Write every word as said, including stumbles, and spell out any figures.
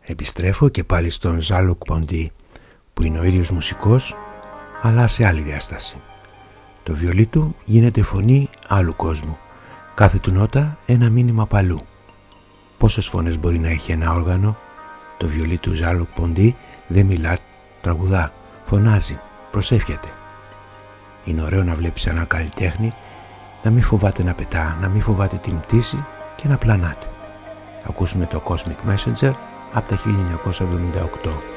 Επιστρέφω και πάλι στον Ζάλουκ Ποντί, που είναι ο ίδιος μουσικός, αλλά σε άλλη διάσταση. Το βιολί του γίνεται φωνή άλλου κόσμου. Κάθε του νότα ένα μήνυμα παλού. Πόσες φωνές μπορεί να έχει ένα όργανο? Το βιολί του Ζάλουκ Ποντί δεν μιλά, τραγουδά, φωνάζει, προσεύχεται. Είναι ωραίο να βλέπεις ένα καλλιτέχνη να μην φοβάται να πετά, να μην φοβάται την πτήση και να πλανάται. Ακούσουμε το Cosmic Messenger από τα χίλια εννιακόσια εβδομήντα οκτώ.